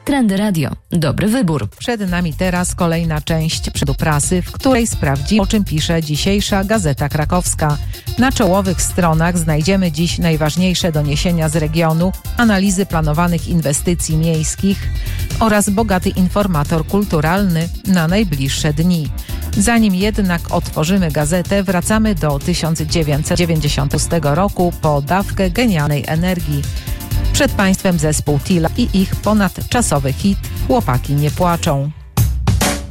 Trendy Radio. Dobry wybór. Przed nami teraz kolejna część przodu prasy, w której sprawdzi, o czym pisze dzisiejsza Gazeta Krakowska. Na czołowych stronach znajdziemy dziś najważniejsze doniesienia z regionu, analizy planowanych inwestycji miejskich oraz bogaty informator kulturalny na najbliższe dni. Zanim jednak otworzymy gazetę, wracamy do 1996 roku po dawkę genialnej energii. Przed Państwem zespół Tila i ich ponadczasowy hit „Chłopaki nie płaczą”.